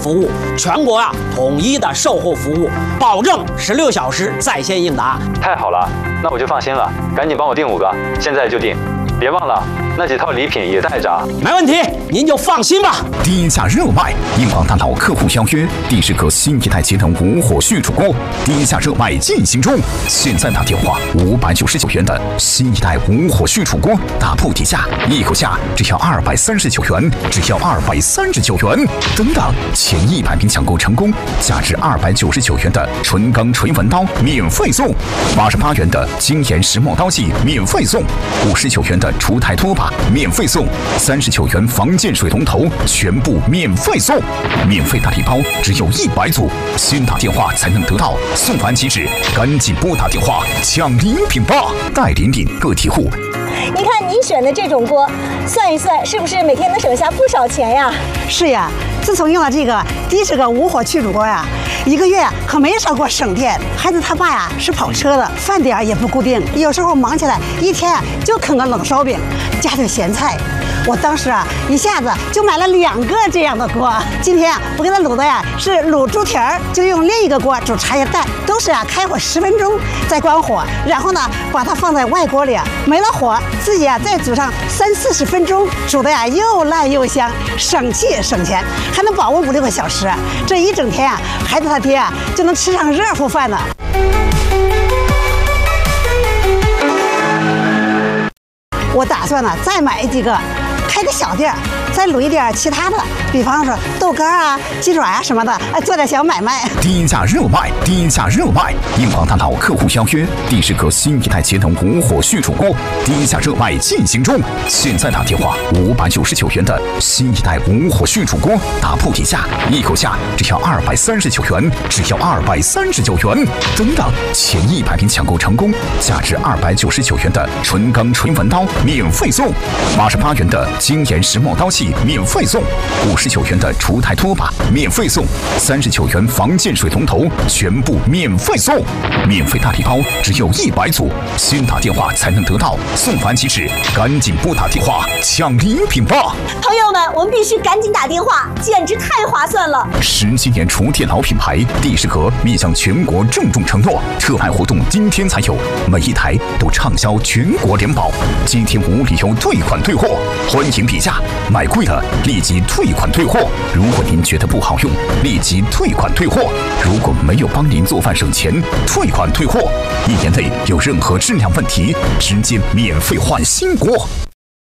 服务，全国统一的售后服务，保证16小时在线应答。 太好了，那我就放心了，赶紧帮我订5个，现在就订。别忘了，那几套礼品也带着啊。 没问题，您就放心吧。 低价热卖，英皇大佬客户邀约，第10个新一代节能无火续煮锅，低价热卖进行中。现在打电话，599元的新一代无火续煮锅，打破底价，一口价只要239元，只要239元。等等，前100名抢购成功，价值299元的纯钢锤纹刀免费送，88元的精研石墨刀器免费送，59元的除台拖把免费送，39元防溅水龙头全部免费送，免费大礼包只有100组，先打电话才能得到，送完即止，赶紧拨打电话抢礼品吧！代领个体户。 你看你选的这种锅，算一算是不是每天能省下不少钱呀？ 是呀，自从用了这个低10个无火去煮锅呀，1个月可没少给我省电。孩子他爸呀是跑车的，饭点也不固定，有时候忙起来一天就啃个冷烧饼，加点咸菜。我当时一下子就买了2个这样的锅。今天我给他卤的是卤猪蹄儿，就用另一个锅煮茶叶蛋，都是开火10分钟，再关火，然后呢把它放在外锅里，没了火，自己再煮上30-40分钟，煮的又烂又香，省气省钱，还能保温5-6个小时。这一整天孩子他爹就能吃上热乎饭呢。我打算再买几个，开个小店，再卤一点其他的，比方说豆干鸡爪什么的，做点小买卖。 低价热卖，低价热卖！英皇大佬客户邀约，第10个新一代节能无火续煮锅，低价热卖进行中。现在打电话，599元的新一代无火续煮锅，打破底价，一口价只要239元，只要239元。等等，前100名抢购成功，价值299元的纯钢锤纹刀免费送，88元的精研石墨刀器免费送，59元的除台拖把免费送，39元防溅水龙头全部免费送，免费大礼包只有100组，先打电话才能得到，送完即止，赶紧拨打电话抢礼品吧！ 朋友们，我们必须赶紧打电话，简直太划算了 ！10几年厨电老品牌，第10个面向全国郑重承诺，特卖活动今天才有，每一台都畅销全国联保，今天无理由退款退货，欢迎比价，买贵了立即退款退货。如果您觉得不好用，立即退款退货。如果没有帮您做饭省钱，退款退货。1年内有任何质量问题，直接免费换新锅。